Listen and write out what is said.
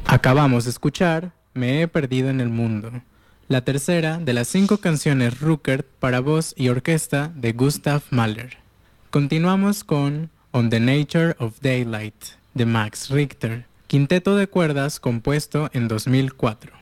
Acabamos de escuchar Me he perdido en el mundo, la tercera de las 5 canciones Ruckert para voz y orquesta de Gustav Mahler. Continuamos con On the Nature of Daylight de Max Richter, quinteto de cuerdas compuesto en 2004.